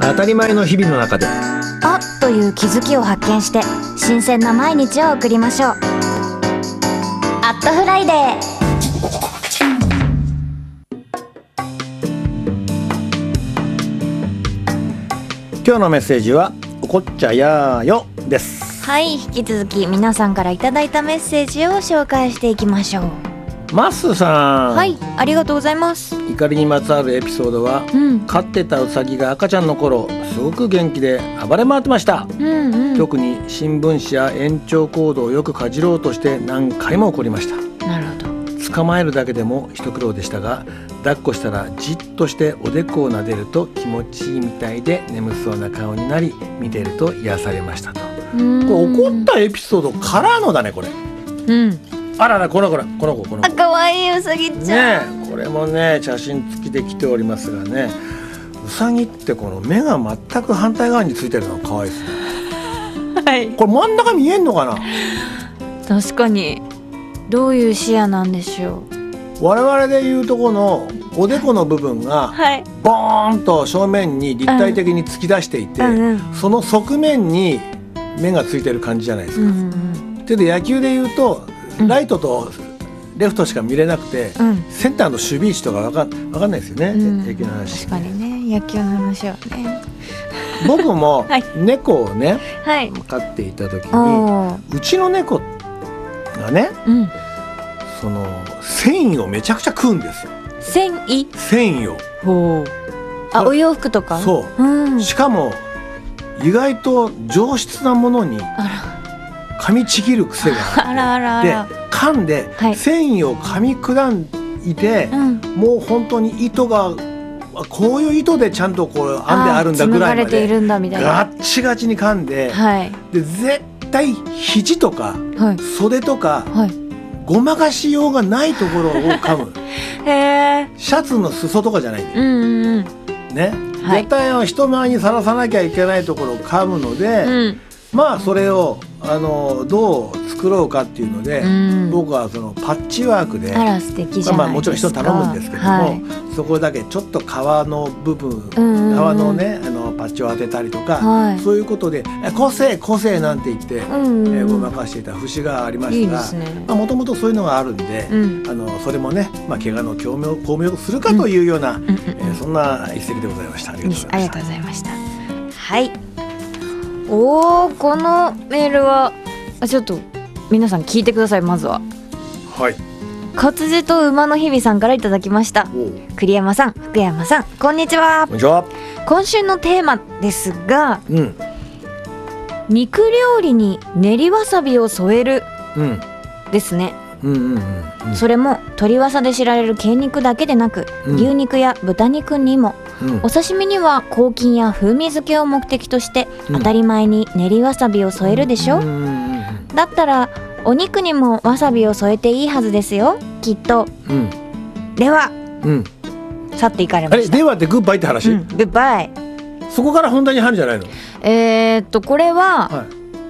当たり前の日々の中であっという気づきを発見して新鮮な毎日を送りましょう。アットフライデー。 今日のメッセージはおこっちゃやーよです。 はい、引き続き皆さんからいただいたメッセージを紹介していきましょう。 マスさん、 はい、ありがとうございます。 怒りにまつわるエピソードは、飼ってたウサギが赤ちゃんの頃すごく元気で暴れ回ってました、特に新聞紙や延長コードをよくかじろうとして何回も怒りました。 なるほど。 捕まえるだけでも一苦労でしたが、抱っこしたらじっとしておでこを撫でると気持ちいいみたいで眠そうな顔になり、見てると癒されましたと。これ怒ったエピソードからのだねこれ。あらら、この子あ、かわいいうさぎちゃん、 ね、これもね写真付きで来ておりますがね、うさぎってこの目が全く反対側についてるのが可愛いですね。はい、これ真ん中見えんのかな。 確かにどういう視野なんでしょう。我々でいうとこのおでこの部分がボーンと正面に立体的に突き出していて、その側面に目がついてる感じじゃないですか。で野球でいうとライトとレフトしか見れなくて、センターの守備位置とか分かんないですよね、野球の話。 確かにね、野球の話はね。 僕も猫をね、飼っていた時に、うちの猫がね、その繊維をめちゃくちゃ食うんですよ。繊維を。 あ、お洋服とか。 そう、しかも意外と上質なものに噛みちぎる癖があって、噛んで繊維を噛み砕いて、もう本当に糸がこういう糸でちゃんとこう編んであるんだぐらいまでガッチガチに噛んで、で絶対肘とか袖とかごまかしようがないところを噛む。シャツの裾とかじゃないんだよね。絶対人前にさらさなきゃいけないところを噛むので、まあそれをどう作ろうかっていうので、僕はそのパッチワークで、 素敵じゃないですか。 もちろん人頼むんですけども、そこだけちょっと皮の部分、皮のねパッチを当てたりとか、そういうことで個性なんて言ってごまかしていた節がありましたが、もともとそういうのがあるんで、それもね、怪我の巧妙とするかというような、そんな一席でございました。ありがとうございました。 はい。このメールはちょっと皆さん聞いてください。まずは活字と馬の日々さんからいただきました。栗山さん、福山さん、こんにちは。今週のテーマですが、肉料理に練りわさびを添える、ですね。それも鶏わさで知られる鶏肉だけでなく、牛肉や豚肉にも、お刺身には抗菌や風味付けを目的として当たり前に練りわさびを添えるでしょ。だったらお肉にもわさびを添えていいはずですよ、きっと。では、去っていかれました。 ではってグッバイって話？ グッバイ。 そこから本題に入るんじゃないの？ これは、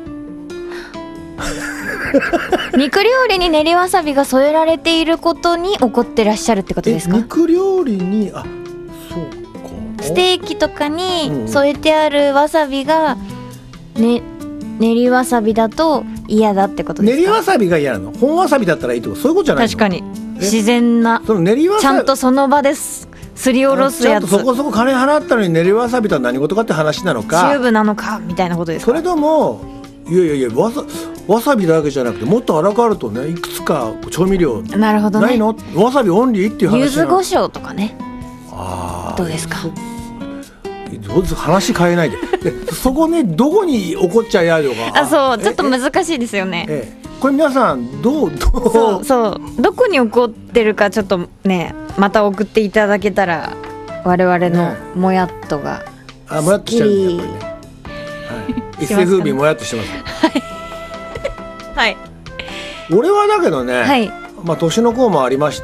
肉料理に練りわさびが添えられていることに怒ってらっしゃるってことですか？ 肉料理に、そうか。 ステーキとかに添えてあるわさびが、練りわさびだと嫌だってことですか？ 練りわさびが嫌なの？本わさびだったらいいってこと？そういうことじゃないの？ 確かに自然な、 その練りわさびちゃんとその場ですりおろすやつ、 ちゃんとそこそこ金払ったのに練りわさびとは何事かって話なのか、 チューブなのかみたいなことですか？ それともいやわさびだけじゃなくてもっと荒くあるとね、いくつか調味料ないの？わさびオンリーっていう話。柚子胡椒とかね。どうですか？ 話変えないでそこね、どこに怒っちゃやよがそう、ちょっと難しいですよね。 これ皆さんどこに怒ってるかちょっとね、また送っていただけたら我々のもやっとがもやっとしちゃうんですね。一世風靡もやっとしてますはい。 俺はだけどね、年の功もありまして、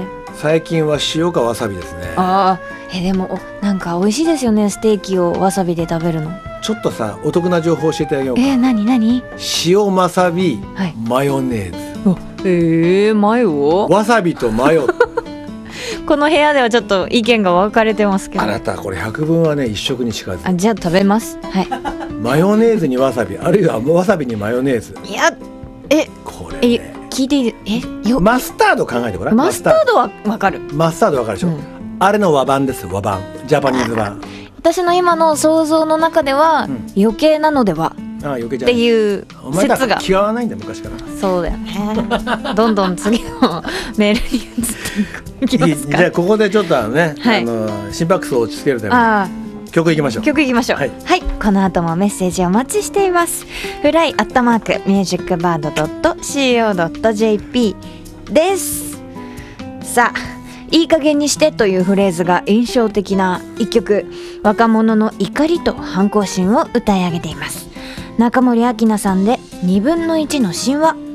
最近は塩かわさびですね。 でもなんか美味しいですよね、ステーキをわさびで食べるの。 ちょっとさ、お得な情報教えてあげようか。 何？ 塩わさび、マヨネーズ。 マヨ？ わさびとマヨこの部屋ではちょっと意見が分かれてますけど。 あなたこれ100分はね一食にしかず。 じゃあ食べます。はい。 マヨネーズにわさび、あるいはわさびにマヨネーズ。 いやこれ、ね、 聞いていい？ マスタード考えてごらん。 マスタードは分かる。 マスタード分かるでしょ、あれの和版です。和版、ジャパニーズ版。 私の今の想像の中では、余計なのではっていう説が。 気が合わないんだ昔から。 そうだよね。どんどん次のメールに移っていきますか。 じゃあここでちょっとね、心拍数を落ち着けるために曲いきましょう。 曲いきましょう。はい、この後もメッセージお待ちしています。fly@musicbird.co.jp です。さあ、いい加減にしてというフレーズが印象的な一曲、若者の怒りと反抗心を歌い上げています。中森明菜さんで2分の1の神話。